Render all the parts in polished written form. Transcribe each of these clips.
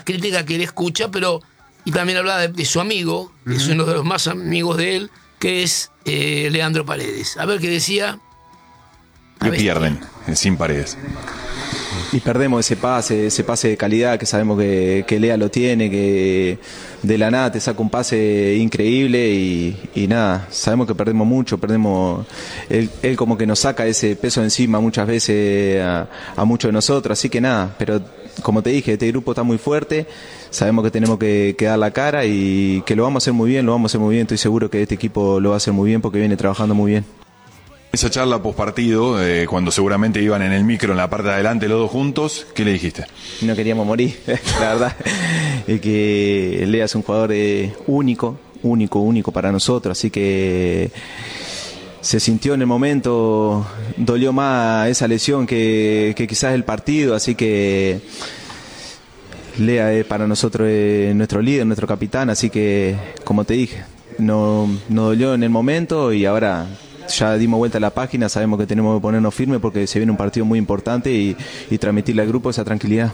críticas que él escucha, pero y también hablaba de su amigo, que es uno de los más amigos de él, que es Leandro Paredes. A ver qué decía. Que pierden sin Paredes. Y perdemos ese pase de calidad que sabemos que Lea lo tiene, que de la nada te saca un pase increíble y nada, sabemos que perdemos mucho, él como que nos saca ese peso encima muchas veces a muchos de nosotros, así que nada, pero como te dije, este grupo está muy fuerte, sabemos que tenemos que dar la cara y que lo vamos a hacer muy bien, estoy seguro que este equipo lo va a hacer muy bien porque viene trabajando muy bien. Esa charla postpartido, cuando seguramente iban en el micro en la parte de adelante los dos juntos, ¿qué le dijiste? No queríamos morir, la verdad, es que Lea es un jugador único para nosotros, así que se sintió en el momento, dolió más esa lesión que quizás el partido, así que Lea es para nosotros nuestro líder, nuestro capitán, así que como te dije, nos dolió en el momento y ahora ya dimos vuelta a la página, sabemos que tenemos que ponernos firmes porque se viene un partido muy importante y transmitirle al grupo esa tranquilidad.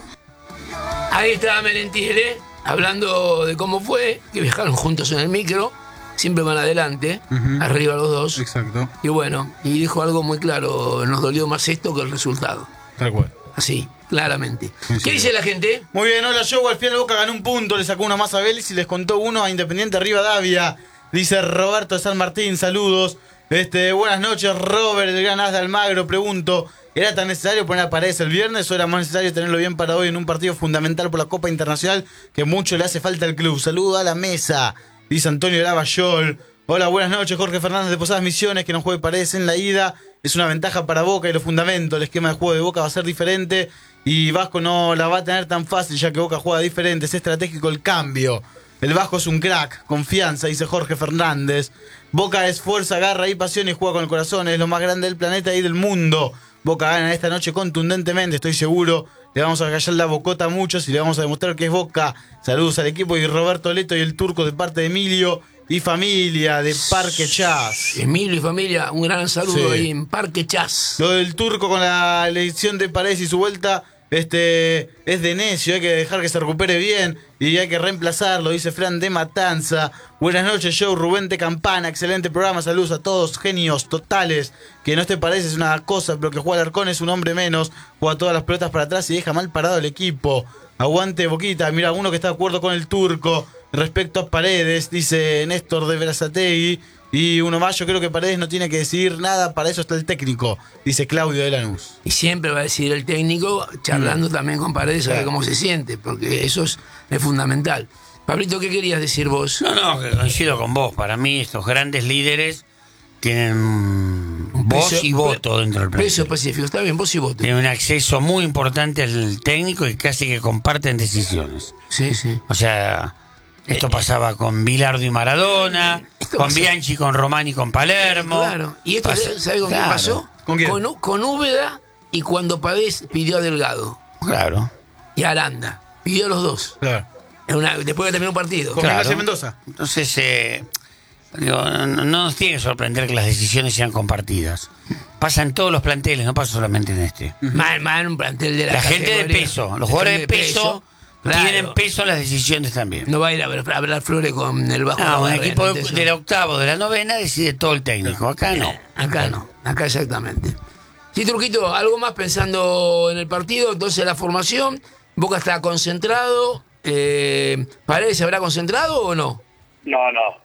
Ahí está Merentiel, hablando de cómo fue, que viajaron juntos en el micro, siempre van adelante, arriba los dos. Exacto. Y bueno, y dijo algo muy claro, nos dolió más esto que el resultado. Tal cual. Así, claramente. Sí. ¿Qué dice la gente? Muy bien, hola Joe, al final Boca ganó un punto, le sacó uno más a Vélez y les contó uno a Independiente Rivadavia. Dice Roberto de San Martín, saludos. Buenas noches, Robert, del Gran As de Almagro. Pregunto, ¿era tan necesario poner a Paredes el viernes o era más necesario tenerlo bien para hoy en un partido fundamental por la Copa Internacional que mucho le hace falta al club? Saludo a la mesa, dice Antonio Lavallol. Hola, buenas noches, Jorge Fernández de Posadas Misiones, que no juegue Paredes en la ida. Es una ventaja para Boca y los fundamentos. El esquema de juego de Boca va a ser diferente y Vasco no la va a tener tan fácil ya que Boca juega diferente. Es estratégico el cambio. El Vasco es un crack, confianza, dice Jorge Fernández. Boca es fuerza, garra y pasión y juega con el corazón. Es lo más grande del planeta y del mundo. Boca gana esta noche contundentemente, estoy seguro. Le vamos a callar la bocota a muchos y le vamos a demostrar que es Boca. Saludos al equipo y Roberto Leto y el Turco de parte de Emilio y familia de Parque Chas. Emilio y familia, un gran saludo Sí. ahí en Parque Chas. Lo del Turco con la elección de Paredes y su vuelta es de necio, hay que dejar que se recupere bien y hay que reemplazarlo, dice Fran de Matanza. Buenas noches, Joe, Rubén de Campana, excelente programa, saludos a todos, genios totales. Que no te parece es una cosa, pero que juega Alarcón es un hombre menos, juega todas las pelotas para atrás y deja mal parado el equipo. Aguante Boquita, mira, uno que está de acuerdo con el Turco respecto a Paredes, dice Néstor de Berazategui. Y uno más, yo creo que Paredes no tiene que decidir nada, para eso está el técnico, dice Claudio de Lanús. Y siempre va a decidir el técnico, charlando también con Paredes, a ver cómo se siente, porque eso es fundamental. Pablito, ¿qué querías decir vos? No, que coincido con vos. Para mí estos grandes líderes tienen voz y voto dentro del plantel. Peso específico, está bien, voz y voto. Tienen un acceso muy importante al técnico y casi que comparten decisiones. Sí, sí. O sea, esto pasaba con Bilardo y Maradona, con Bianchi, con Román y con Palermo. Claro. ¿Y esto sabes con quién pasó? ¿Con quién? Con Úbeda y cuando Pavés pidió a Delgado. Claro. Y a Aranda. Pidió a los dos. Claro. Después de terminar un partido. Con Claro. Ignacio Mendoza. Entonces, no nos tiene que sorprender que las decisiones sean compartidas. Pasa en todos los planteles, no pasa solamente en este. Más en un plantel de La gente de categoría. peso, los jugadores de peso claro. tienen peso en las decisiones también. No va a ir a hablar Flores con el bajo. No, un Barrera, equipo entonces, del octavo, de la novena, decide todo el técnico. Acá no. Acá no, acá exactamente. Sí, Truquito, algo más pensando en el partido, entonces la formación, Boca está concentrado, ¿Paredes se habrá concentrado o no? No.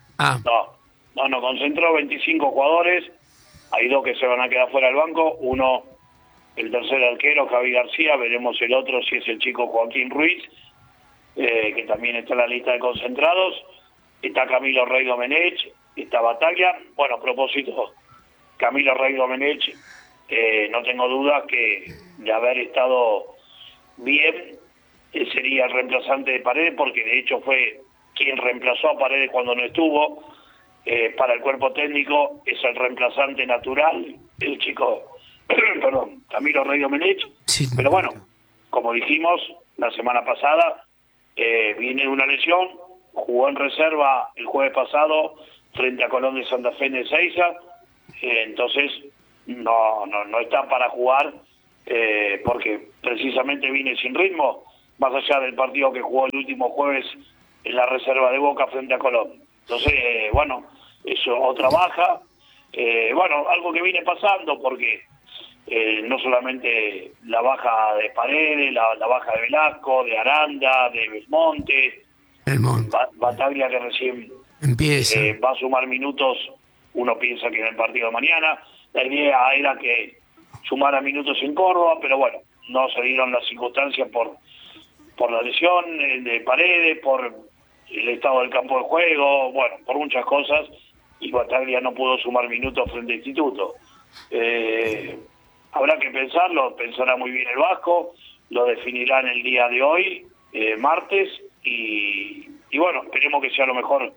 Ah. Concentró 25 jugadores, hay 2 que se van a quedar fuera del banco, uno, el tercer arquero, Javi García, veremos el otro si es el chico Joaquín Ruiz, que también está en la lista de concentrados, está Camilo Rey Domenech, está Bataglia, bueno, a propósito, Camilo Rey Domenech, no tengo dudas que de haber estado bien, sería el reemplazante de Paredes, porque de hecho fue quien reemplazó a Paredes cuando no estuvo. Para el cuerpo técnico es el reemplazante natural, el chico, perdón, Camilo Rey Domenech. Sí, pero bueno, como dijimos la semana pasada, viene una lesión, jugó en reserva el jueves pasado frente a Colón de Santa Fe en Ezeiza, entonces no está para jugar, porque precisamente viene sin ritmo. más allá del partido que jugó el último jueves en la reserva de Boca frente a Colón. Entonces, bueno, eso, otra baja. Bueno, algo que viene pasando porque no solamente la baja de Paredes, la baja de Velasco, de Aranda, de Belmonte, Bataglia que recién empieza, va a sumar minutos, uno piensa que en el partido de mañana. La idea era que sumara minutos en Córdoba, pero bueno, no se dieron las circunstancias por la lesión de Paredes, por el estado del campo de juego, bueno, por muchas cosas, y Bataglia no pudo sumar minutos frente a Instituto. Habrá que pensarlo, pensará muy bien el Vasco, lo definirán el día de hoy, martes, y bueno, esperemos que sea lo mejor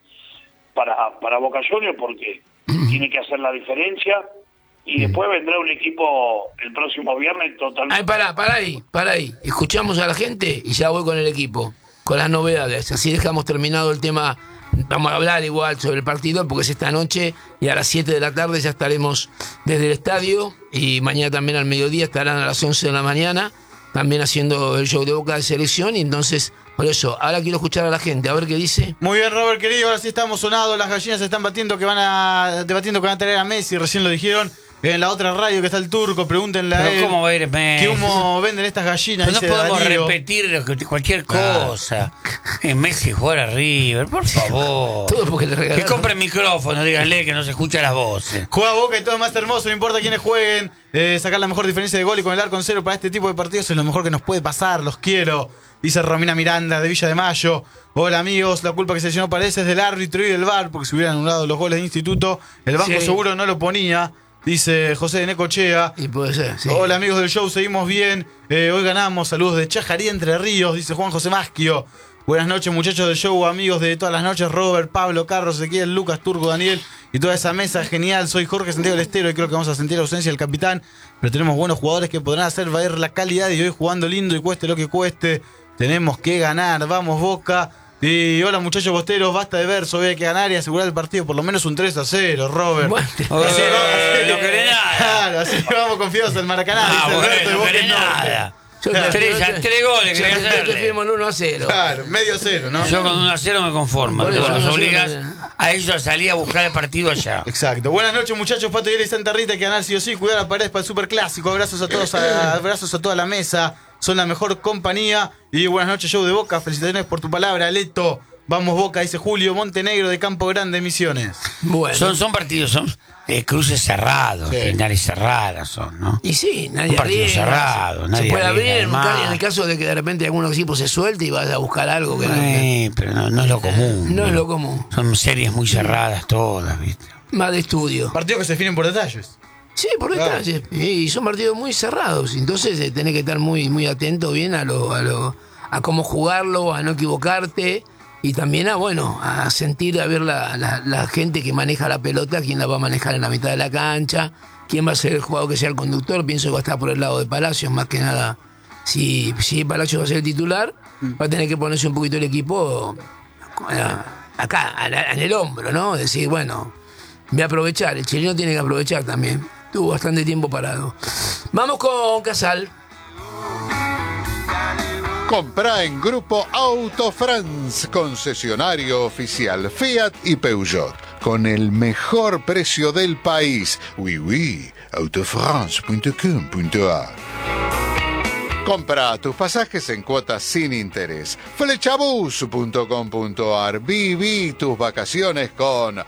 para Boca Juniors, porque tiene que hacer la diferencia, y después vendrá un equipo el próximo viernes totalmente... Ay, para ahí. Escuchamos a la gente y ya voy con el equipo, con las novedades. Así dejamos terminado el tema. Vamos a hablar igual sobre el partido porque es esta noche y a las 7 de la tarde ya estaremos desde el estadio, y mañana también al mediodía estarán a las 11 de la mañana también haciendo el show de Boca de selección. Y entonces, por eso, ahora quiero escuchar a la gente, a ver qué dice. Muy bien, Robert, querido, ahora sí estamos sonados, las gallinas se están debatiendo que van a traer a Messi, recién lo dijeron. En la otra radio que está el Turco, pregúntenle a él. Pero ¿cómo va a ir Messi? ¿Qué humo venden estas gallinas? No podemos repetir cualquier cosa. Messi jugar a River, por favor. Todo porque le regalaron. Que compre micrófono, díganle que no se escucha las voces. Juega Boca y todo es más hermoso, no importa quiénes jueguen. Sacar la mejor diferencia de gol y con el arco en cero para este tipo de partidos es lo mejor que nos puede pasar, los quiero. Dice Romina Miranda de Villa de Mayo. Hola amigos, la culpa que se llenó Paredes es del árbitro y del VAR, porque si hubieran anulado los goles de Instituto, el banco seguro no lo ponía. Dice José de Necochea. Y puede ser, sí. Hola amigos del show, seguimos bien. Hoy ganamos, saludos de Chajarí, Entre Ríos, dice Juan José Maschio. Buenas noches muchachos del show, amigos de todas las noches, Robert, Pablo, Carlos, Ezequiel, Lucas, Turco, Daniel y toda esa mesa genial. Soy Jorge Santiago del Estero y creo que vamos a sentir la ausencia del capitán, pero tenemos buenos jugadores que podrán hacer valer la calidad y hoy jugando lindo y cueste lo que cueste. Tenemos que ganar, vamos Boca. Y hola muchachos bosteros, basta de verso, hay que ganar y asegurar el partido, por lo menos un 3-0, Robert. Bueno, no querés nada. Claro, así que vamos confiados en Maracaná. No querés nada. Tres goles que te firmo en 1-0. Claro, medio cero, ¿no? Yo con 1-0 me conformo. Nos obligas a ellos a salir a buscar el partido allá. Exacto. Buenas noches, muchachos. Pato y Santa Rita, hay que ganar sí o sí. Cuidar a Paredes para el superclásico. Abrazos a todos, abrazos a toda la mesa. Son la mejor compañía. Y buenas noches, show de Boca. Felicitaciones por tu palabra, Leto. Vamos Boca, dice Julio Montenegro de Campo Grande, Misiones. Bueno. Son partidos, son cruces cerrados, finales cerradas son, ¿no? Y sí, nadie un partido cerrado, nadie se puede abrir en el caso de que de repente algún equipo se suelte y vaya a buscar algo que pero no es lo común. No es lo común. Son series muy cerradas todas, ¿viste? Más de estudio. Partidos que se definen por detalles. Sí, por detalles. Y son partidos muy cerrados. Entonces tenés que estar muy, muy atento bien a cómo jugarlo, a no equivocarte. Y también a sentir, a ver la gente que maneja la pelota, quién la va a manejar en la mitad de la cancha, quién va a ser el jugador que sea el conductor. Pienso que va a estar por el lado de Palacios, más que nada. Si Palacios va a ser el titular, va a tener que ponerse un poquito el equipo acá, en el hombro, ¿no? Decir, bueno, voy a aprovechar. El chileno tiene que aprovechar también. Tuvo bastante tiempo parado. Vamos con Casal. Comprá en Grupo Auto France, concesionario oficial Fiat y Peugeot, con el mejor precio del país. Oui, autofrance.com.ar. Compra tus pasajes en cuotas sin interés. Flechabus.com.ar. Viví tus vacaciones con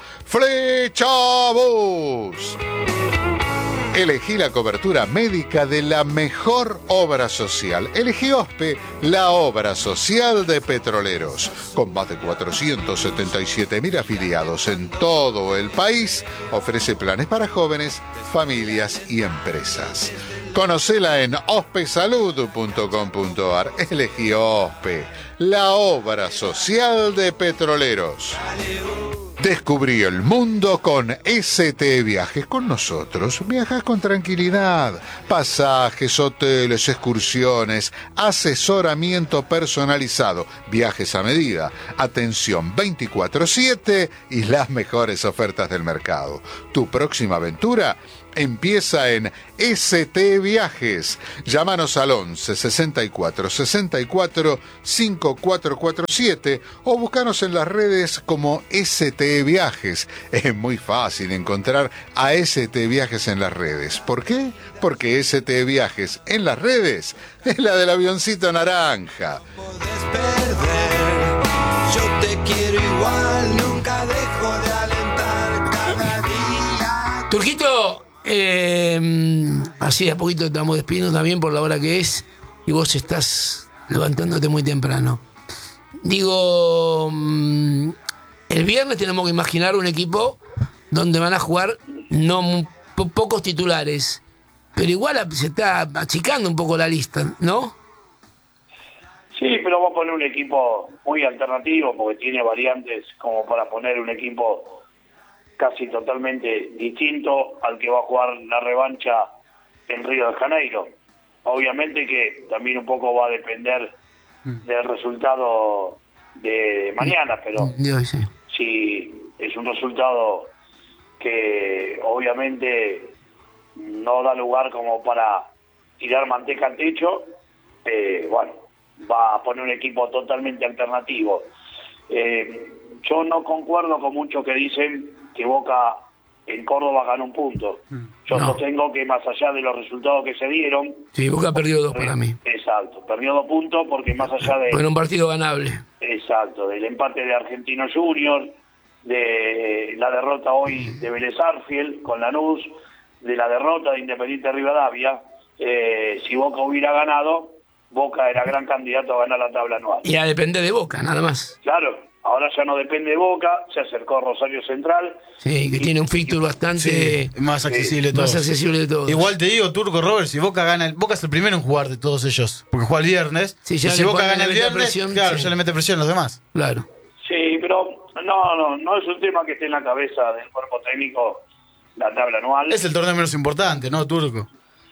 Flechabus. Elegí la cobertura médica de la mejor obra social. Elegí OSPE, la obra social de Petroleros. Con más de 477.000 afiliados en todo el país, ofrece planes para jóvenes, familias y empresas. Conocela en ospesalud.com.ar. Elegí OSPE, la obra social de Petroleros. Descubrí el mundo con ST Viajes. Con nosotros viajas con tranquilidad. Pasajes, hoteles, excursiones, asesoramiento personalizado, viajes a medida, atención 24/7 y las mejores ofertas del mercado. Tu próxima aventura empieza en ST Viajes. Llámanos al 11 64 64 5447 o búscanos en las redes como ST Viajes. Es muy fácil encontrar a ST Viajes en las redes. ¿Por qué? Porque ST Viajes en las redes es la del avioncito naranja. Podés perder, yo te quiero igual, nunca dejo de alentar cada día. Turquito, así de a poquito estamos despidiendo también por la hora que es y vos estás levantándote muy temprano. Digo, el viernes tenemos que imaginar un equipo donde van a jugar pocos titulares, pero igual se está achicando un poco la lista, ¿no? Sí, pero va a poner un equipo muy alternativo porque tiene variantes como para poner un equipo casi totalmente distinto al que va a jugar la revancha en Río de Janeiro. Obviamente que también un poco va a depender del resultado de mañana, pero Sí. si es un resultado que obviamente no da lugar como para tirar manteca al techo, bueno, va a poner un equipo totalmente alternativo. Yo no concuerdo con muchos que dicen que Boca en Córdoba ganó un punto. Yo No. sostengo que más allá de los resultados que se dieron... Sí, Boca perdió 2 para mí. Exacto, perdió 2 puntos porque más allá de... Fue en un partido ganable. Exacto, del empate de Argentino Junior, de la derrota hoy de Vélez Arfiel con Lanús, de la derrota de Independiente Rivadavia. Si Boca hubiera ganado, Boca era gran candidato a ganar la tabla anual. Y a depender de Boca, nada más. Claro, ahora ya no depende de Boca, se acercó Rosario Central. Sí, que tiene un fixture bastante más accesible todo. más accesible de todos. Igual te digo, Turco, Robert, si Boca gana, Boca es el primero en jugar de todos ellos, porque juega el viernes. Sí, y ya si le Boca ponen gana el la viernes, presión, claro, sí. ya le mete presión a los demás. Claro. Sí, pero no es un tema que esté en la cabeza del cuerpo técnico la tabla anual. Es el torneo menos importante, ¿no, Turco?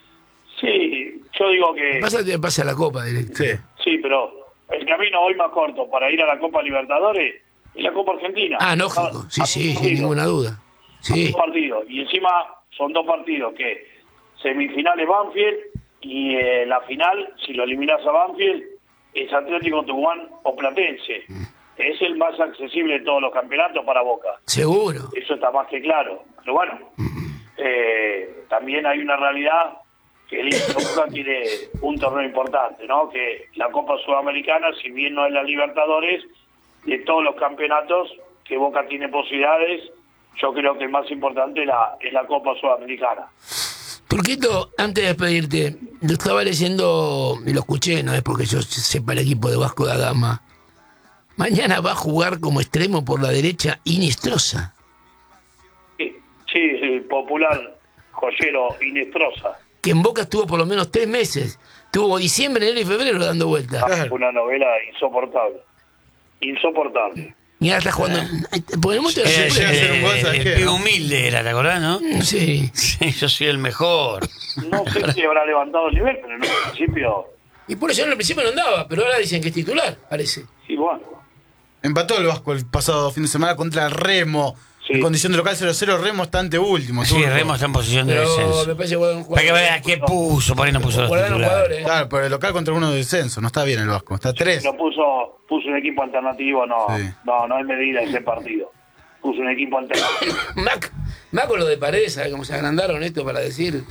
Sí, yo digo que... Pasa a la Copa directo. Sí. Sí, pero el camino hoy más corto para ir a la Copa Libertadores es la Copa Argentina. Ah, lógico. Sí, sí, sin ninguna duda. Sí. 2 partidos. Y encima son 2 partidos que semifinales Banfield y la final, si lo eliminas a Banfield, es Atlético Tucumán o Platense. Es el más accesible de todos los campeonatos para Boca. Seguro. Eso está más que claro. Pero bueno, también hay una realidad que el hincha de Boca tiene un torneo importante, ¿no? Que la Copa Sudamericana, si bien no es la Libertadores, de todos los campeonatos que Boca tiene posibilidades, yo creo que el más importante es la Copa Sudamericana. Turquito, antes de despedirte, lo estaba leyendo y lo escuché, no es porque yo sepa el equipo de Vasco da Gama. Mañana va a jugar como extremo por la derecha Inestrosa. Sí, el popular joyero Inestrosa. Que en Boca estuvo por lo menos 3 meses. Tuvo diciembre, enero y febrero dando vueltas. Una novela insoportable. Insoportable. Y ahora está jugando. Porque mucho llega a ser un gol, ¿sabes qué? El humilde era, ¿te acordás, no? Sí. Sí, yo soy el mejor. No sé si habrá levantado el nivel, pero en un principio, Y por eso en el principio no andaba, pero ahora dicen que es titular, parece. sí, bueno. Empató el Vasco el pasado fin de semana contra el Remo. Sí. En condición de local 0-0, Remo está ante último. Sí, Turco. Remo está en posición de Pero descenso. me parece que juega un Para que jugador. vea qué puso, por ahí no puso los Guardaron titulares. jugadores. Claro, pero el local contra uno de descenso. No está bien el Vasco. Está 3. No puso un equipo alternativo, no, Sí. no es medida ese partido. Puso un equipo alternativo. Mac con lo de Paredes, ¿sabes cómo se agrandaron esto para decir?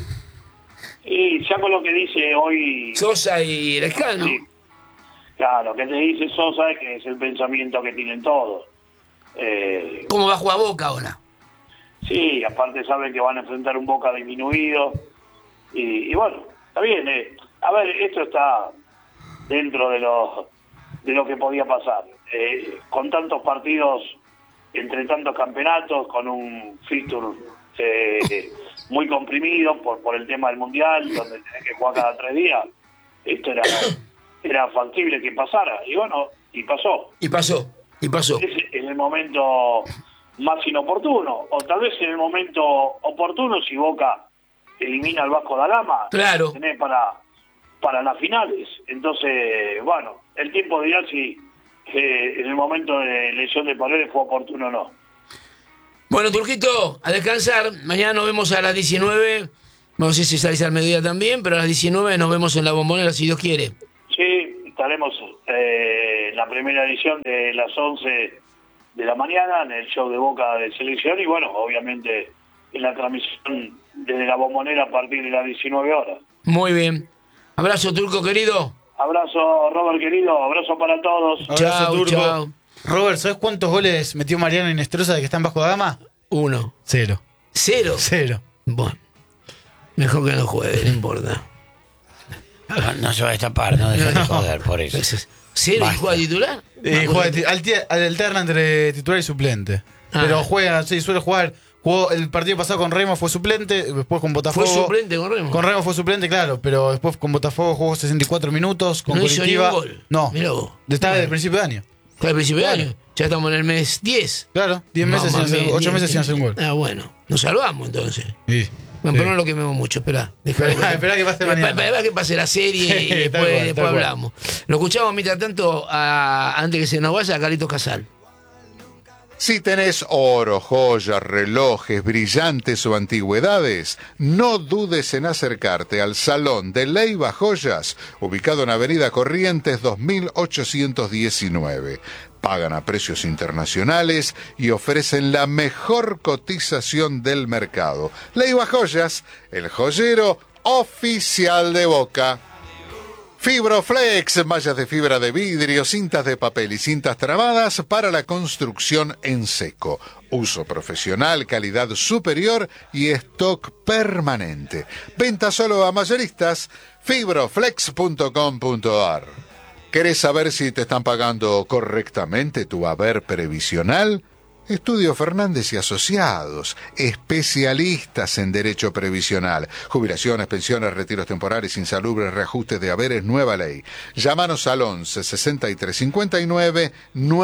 Y ya con lo que dice hoy, Sosa y Lescano. sí, claro, que te dice Sosa es que es el pensamiento que tienen todos. ¿Cómo va a jugar Boca ahora? Sí, aparte saben que van a enfrentar un Boca disminuido. Y bueno, está bien. A ver, esto está dentro de lo que podía pasar. Con tantos partidos, entre tantos campeonatos, con un fixture muy comprimido por el tema del Mundial, donde tenés que jugar cada 3 días, esto era factible que pasara. Y bueno, y pasó. Y pasó. Es en el momento más inoportuno, o tal vez en el momento oportuno si Boca elimina al Vasco da Gama, Claro. tenés para las finales. Entonces, bueno, el tiempo dirá si en el momento de lesión de Paredes fue oportuno o no. Bueno, Turquito, a descansar. Mañana nos vemos a las 19. No sé si salís al mediodía también, pero a las 19 nos vemos en la Bombonera, si Dios quiere. Sí, estaremos en la primera edición de las 11 de la mañana en el show de Boca de selección y bueno, obviamente en la transmisión desde la Bombonera a partir de las 19 horas. Muy bien. Abrazo, Turco, querido. Abrazo, Robert, querido. Abrazo para todos. Abrazo, Chao, Turco. chao. Robert, ¿sabes cuántos goles metió Mariano Inestrosa de que está en Vasco da Gama? 1. 0. 0. Bueno, mejor que no juegue, no importa. No se va a destapar, no deja de joder por eso. ¿0 y Basta. juega titular? Alterna entre titular y suplente. Pero juega, sí, suele jugar. Jugó el partido pasado con Remo, fue suplente, después con Botafogo. ¿Fue suplente con Remo? Con Remo fue suplente, claro, pero después con Botafogo jugó 64 minutos, con No hizo Curitiba. ningún gol. No, Mirá vos. estaba desde el principio de año. ¿Está al principio Claro. de año? Ya estamos en el mes 10. Claro, 10 meses, Mamá sin hacer- mía, 8 meses sin hacer un gol. Ah, bueno. Nos salvamos entonces. Sí. Bueno, pero no lo quememos mucho, esperá. Esperá que pase mañana. Esperá que pase la serie y Tal después, cual, después tal cual. hablamos. Lo escuchamos mientras tanto, antes que se nos vaya, a Carlitos Casal. Si tenés oro, joyas, relojes, brillantes o antigüedades, no dudes en acercarte al Salón de Leiva Joyas, ubicado en Avenida Corrientes 2819. Pagan a precios internacionales y ofrecen la mejor cotización del mercado. Leiva Joyas, el joyero oficial de Boca. Fibroflex, mallas de fibra de vidrio, cintas de papel y cintas trabadas para la construcción en seco. Uso profesional, calidad superior y stock permanente. Venta solo a mayoristas, fibroflex.com.ar. ¿Querés saber si te están pagando correctamente tu haber previsional? Estudio Fernández y Asociados, especialistas en derecho previsional, jubilaciones, pensiones, retiros temporales, insalubres, reajustes de haberes, nueva ley. Llámanos al 11 63 59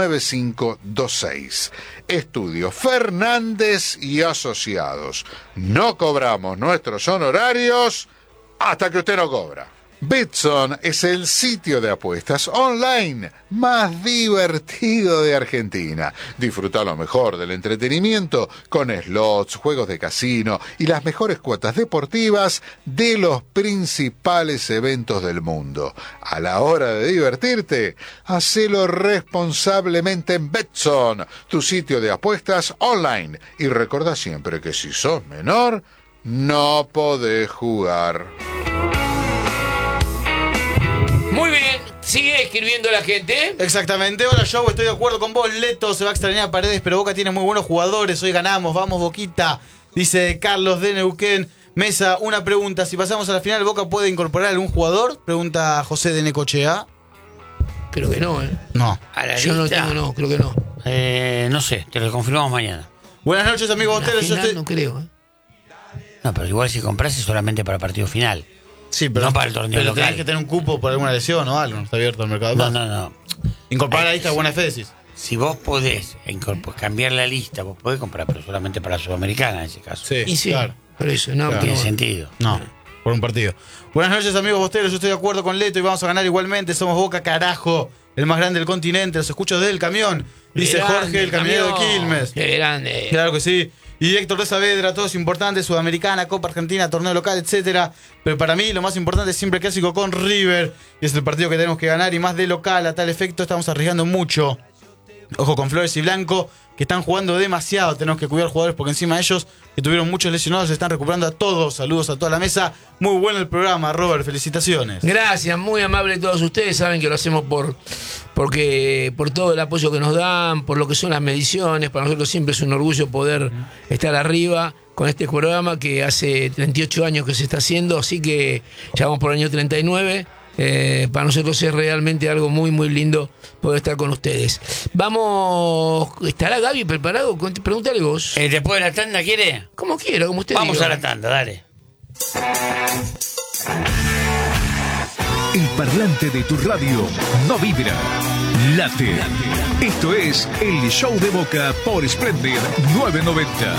9526. Estudio Fernández y Asociados. No cobramos nuestros honorarios hasta que usted no cobra. Betson es el sitio de apuestas online más divertido de Argentina. Disfruta lo mejor del entretenimiento con slots, juegos de casino y las mejores cuotas deportivas de los principales eventos del mundo. A la hora de divertirte, hacelo responsablemente en Betson, tu sitio de apuestas online. Y recordá siempre que si sos menor, no podés jugar. Muy bien, sigue escribiendo la gente. Exactamente, hola Joe, estoy de acuerdo con vos, Leto se va a extrañar a Paredes, pero Boca tiene muy buenos jugadores, hoy ganamos, vamos Boquita, dice Carlos de Neuquén. Mesa, una pregunta, si pasamos a la final, ¿Boca puede incorporar algún jugador? Pregunta José de Necochea. Creo que no, ¿eh? No. A la Yo no lista, tengo, no, creo que no. no sé, te lo confirmamos mañana. Buenas noches, amigos La hoteles. final no creo, ¿eh? No, pero igual si compras es solamente para partido final. Sí, pero no para el torneo pero local. tenés que tener un cupo por alguna lesión o algo, no está abierto el mercado. No. Incorporar la lista de buena fe, decís. Si vos podés cambiar la lista, vos podés comprar, pero solamente para Sudamericana en ese caso. Sí, Y sí, claro. por eso, no, No tiene pero- sentido. No, por un partido. Buenas noches, amigos bosteros. Yo estoy de acuerdo con Leto y vamos a ganar igualmente. Somos Boca, carajo. El más grande del continente. Los escucho desde el camión. Dice Grande, Jorge, el camionero de camión. Quilmes. Qué grande. Claro que sí. Y Héctor de Saavedra, todo es importante, Sudamericana, Copa Argentina, torneo local, etcétera. Pero para mí lo más importante es siempre el clásico con River. Y es el partido que tenemos que ganar. Y más de local, a tal efecto, estamos arriesgando mucho. Ojo con Flores y Blanco, que están jugando demasiado. Tenemos que cuidar jugadores porque encima de ellos, que tuvieron muchos lesionados, se están recuperando a todos. Saludos a toda la mesa. Muy bueno el programa, Robert. Felicitaciones. Gracias, muy amable todos ustedes. Saben que lo hacemos por todo el apoyo que nos dan, por lo que son las mediciones. Para nosotros siempre es un orgullo poder estar arriba con este programa que hace 38 años que se está haciendo, así que ya vamos por el año 39. Para nosotros es realmente algo muy, muy lindo poder estar con ustedes. Vamos, ¿estará Gaby preparado? Pregúntale vos. Después de la tanda, ¿quiere? Como quiera, como usted Vamos diga. a la tanda, dale. El parlante de tu radio no vibra, late. Esto es el Show de Boca por Splendid 990.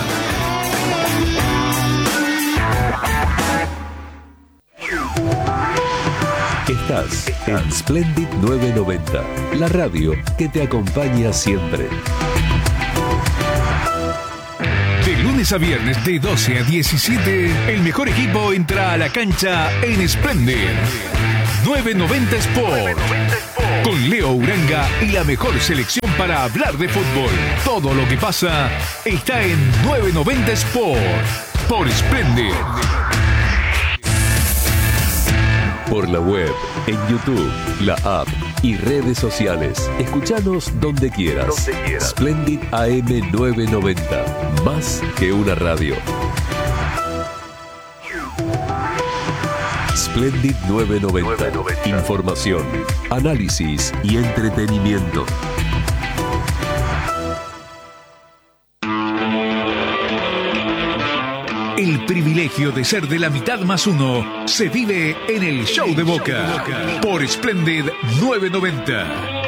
Estás en Splendid 990, la radio que te acompaña siempre. lunes a viernes de 12 a 17, el mejor equipo entra a la cancha en Splendid. 990 Sport. Con Leo Uranga y la mejor selección para hablar de fútbol. Todo lo que pasa está en 990 Sport. Por Splendid. Por la web, en YouTube, la app y redes sociales. Escuchanos donde quieras. Splendid AM 990. Más que una radio. Splendid 990. Información, análisis y entretenimiento. El privilegio de ser de la mitad más uno se vive en el Show de Boca. Por Splendid 990.